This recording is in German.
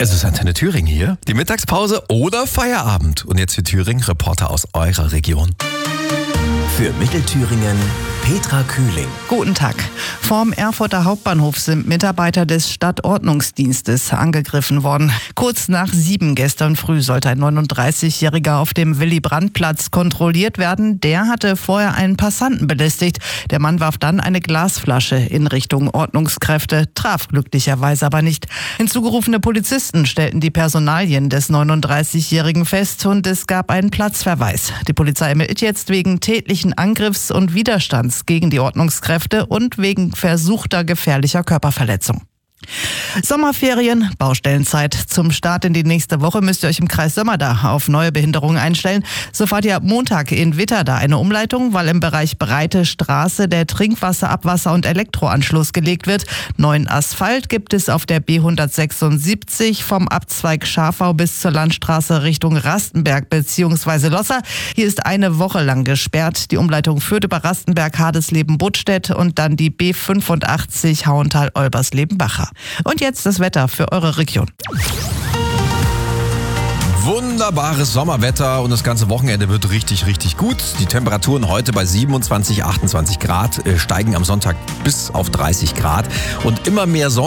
Es ist Antenne Thüringen hier. Die Mittagspause oder Feierabend. Und jetzt für Thüringen Reporter aus eurer Region. Für Mittelthüringen Petra Kühling. Guten Tag. Vorm Erfurter Hauptbahnhof sind Mitarbeiter des Stadtordnungsdienstes angegriffen worden. Kurz nach 7 gestern früh sollte ein 39-Jähriger auf dem Willy-Brandt-Platz kontrolliert werden. Der hatte vorher einen Passanten belästigt. Der Mann warf dann eine Glasflasche in Richtung Ordnungskräfte, traf glücklicherweise aber nicht. Hinzugerufene Polizisten stellten die Personalien des 39-Jährigen fest und es gab einen Platzverweis. Die Polizei ermittelt jetzt wegen tätlichen Angriffs und Widerstands gegen die Ordnungskräfte und wegen versuchter gefährlicher Körperverletzung. Sommerferien, Baustellenzeit. Zum Start in die nächste Woche müsst ihr euch im Kreis Sömmerda auf neue Behinderungen einstellen. So fahrt ihr ab Montag in Witterda eine Umleitung, weil im Bereich Breite Straße der Trinkwasser-, Abwasser- und Elektroanschluss gelegt wird. Neuen Asphalt gibt es auf der B176 vom Abzweig Schafau bis zur Landstraße Richtung Rastenberg bzw. Losser. Hier ist eine Woche lang gesperrt. Die Umleitung führt über Rastenberg, Hadesleben, Buttstedt und dann die B85 Hauental-Olbersleben-Bacher. Und jetzt das Wetter für eure Region. Wunderbares Sommerwetter und das ganze Wochenende wird richtig, richtig gut. Die Temperaturen heute bei 27, 28 Grad steigen am Sonntag bis auf 30 Grad und immer mehr Sonne.